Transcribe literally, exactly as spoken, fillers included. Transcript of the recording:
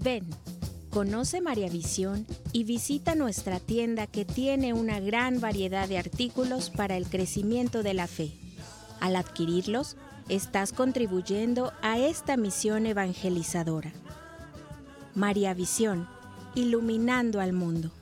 Ven, conoce María Visión y visita nuestra tienda que tiene una gran variedad de artículos para el crecimiento de la fe. Al adquirirlos, estás contribuyendo a esta misión evangelizadora. María Visión, iluminando al mundo.